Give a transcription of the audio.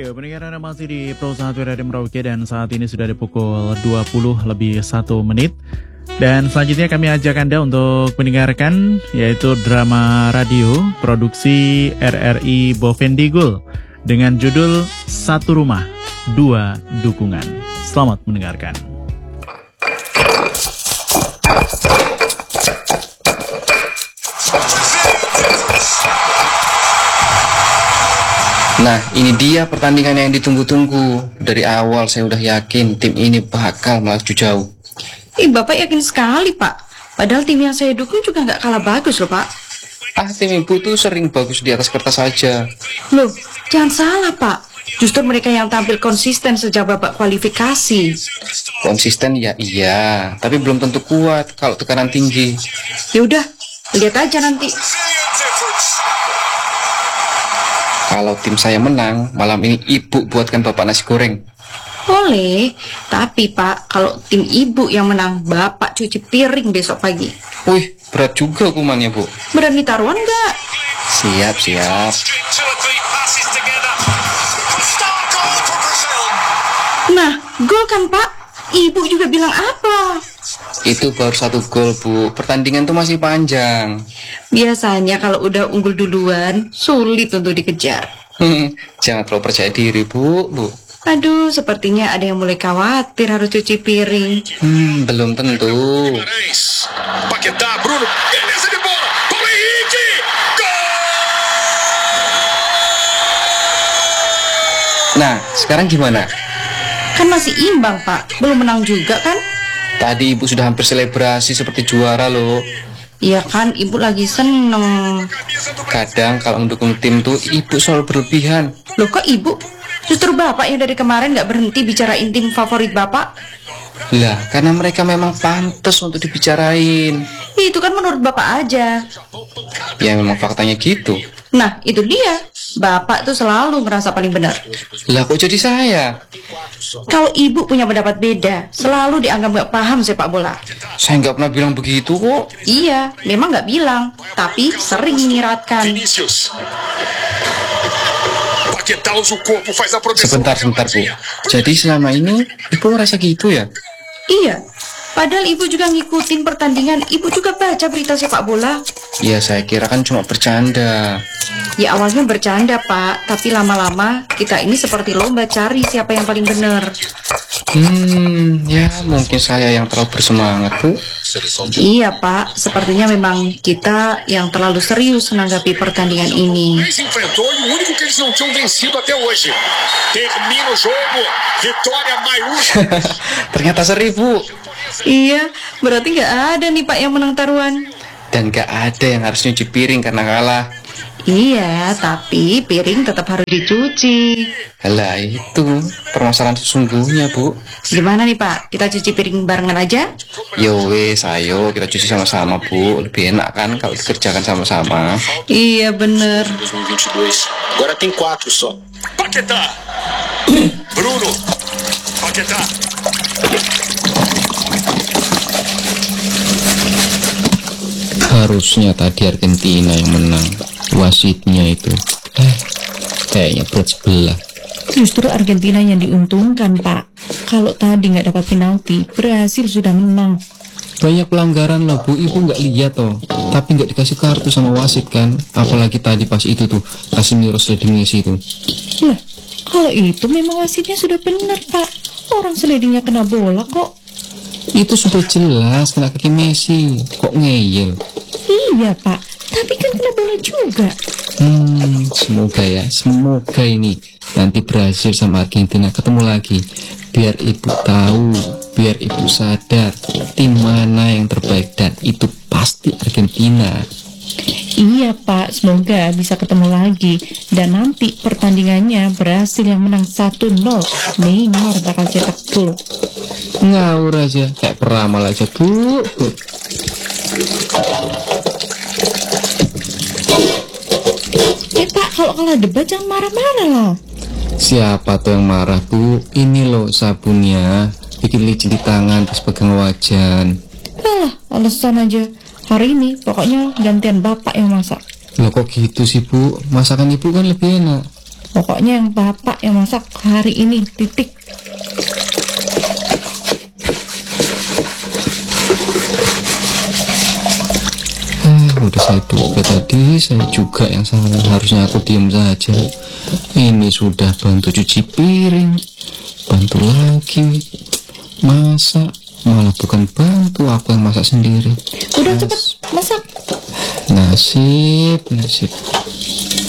Ayo, pendengar Anda masih di Pro 1 Radio Merauke dan saat ini sudah di pukul 20 lebih 1 menit. Dan selanjutnya kami ajak Anda untuk mendengarkan yaitu drama radio produksi RRI Bovendigul dengan judul Satu Rumah, Dua Dukungan. Selamat mendengarkan. Nah, ini dia pertandingan yang ditunggu-tunggu. Dari awal saya udah yakin tim ini bakal melaju jauh. Bapak yakin sekali, Pak. Padahal tim yang saya dukung juga nggak kalah bagus loh, Pak. Tim ibu tuh sering bagus di atas kertas saja. Loh, jangan salah, Pak. Justru mereka yang tampil konsisten sejak babak kualifikasi. Konsisten ya iya, tapi belum tentu kuat kalau tekanan tinggi. Ya udah, lihat aja nanti. Kalau tim saya menang, malam ini ibu buatkan bapak nasi goreng. Boleh, tapi Pak, kalau tim ibu yang menang, bapak cuci piring besok pagi. Wih, berat juga hukumannya, Bu. Berani taruhan nggak? Siap. Nah, gol kan Pak? Ibu juga bilang apa? Itu baru 1 gol, Bu. Pertandingan tuh masih panjang. Biasanya kalau udah unggul duluan, sulit untuk dikejar. Jangan terlalu percaya diri, Bu. Aduh, sepertinya ada yang mulai khawatir harus cuci piring. Belum tentu. Paquetá, Bruno, beleza de bola, Paulo Henrique, gol! Nah, sekarang gimana? Kan masih imbang, Pak. Belum menang juga kan? Tadi ibu sudah hampir selebrasi seperti juara loh. Iya kan, ibu lagi seneng. Kadang kalau mendukung tim tuh ibu selalu berlebihan. Loh kok ibu? Justru bapak yang dari kemarin gak berhenti bicarain tim favorit bapak. Lah, karena mereka memang pantas untuk dibicarain. Itu kan menurut bapak aja. Ya memang faktanya gitu. Nah, itu dia. Bapak tuh selalu merasa paling benar. Lah kok jadi saya? Kalau ibu punya pendapat beda, selalu dianggap gak paham sepak bola. Saya nggak pernah bilang begitu kok. Iya, memang gak bilang, tapi sering menyiratkan. Vinícius. Paquetá usa o corpo, faz a proteção. Sebentar Bu. Jadi selama ini ibu ngerasa gitu ya? Iya, padahal ibu juga ngikutin pertandingan, ibu juga baca berita sepak bola. Ya saya kira kan cuma bercanda. Ya awalnya bercanda Pak, tapi lama-lama kita ini seperti lomba cari siapa yang paling benar. Ya mungkin saya yang terlalu bersemangat Bu. Iya Pak, sepertinya memang kita yang terlalu serius menanggapi pertandingan ini. Enfrentou e o único que eles não tinham vencido até hoje. Termina o jogo, vitória maiúscula. Ternyata seri Bu. Iya, berarti nggak ada nih Pak yang menang taruhan. Dan gak ada yang harus nyuci piring karena kalah. Iya, tapi piring tetap harus dicuci. Lah itu permasalahan sesungguhnya Bu. Gimana nih Pak, kita cuci piring barengan aja? Yo wes, ayo kita cuci sama-sama Bu. Lebih enak kan kalau dikerjakan sama-sama. Iya bener. 2022. Agora tem 4 só. Paquetá. Bruno. Paquetá. Harusnya tadi Argentina yang menang. Wasitnya itu kayaknya berat sebelah. Justru Argentina yang diuntungkan Pak. Kalau tadi nggak dapat penalti, Brasil sudah menang. Banyak pelanggaran lah Bu, ibu nggak lihat toh. Tapi nggak dikasih kartu sama wasit kan. Apalagi tadi pas itu tuh Casemiro sliding Messi itu. Lah, kalau itu memang wasitnya sudah benar Pak. Orang slidingnya kena bola kok. Itu sudah jelas kena kaki Messi. Kok ngeyel? Iya Pak, tapi kan kena bola juga. Semoga ini nanti Brasil sama Argentina ketemu lagi. Biar ibu tahu, biar ibu sadar tim mana yang terbaik, dan itu pasti Argentina. Iya Pak, semoga bisa ketemu lagi. Dan nanti pertandingannya Brasil yang menang 1-0. Neymar bakal cetak gol. Ngawur aja, kayak peramal aja Bu. Pak, kalau kalah debat jangan marah-marah loh. Siapa tuh yang marah Bu? Ini loh sabunnya, bikin licin di tangan pas pegang wajan. Alah, alasan aja. Hari ini pokoknya gantian bapak yang masak. Loh kok gitu sih Bu? Masakan ibu kan lebih enak. Pokoknya yang bapak yang masak hari ini, titik. Udah saya duga tadi, saya juga yang salah. Harusnya aku diam saja. Ini sudah bantu cuci piring, bantu lagi masak, malah bukan bantu, aku yang masak sendiri. Udah cepet masak. Nasib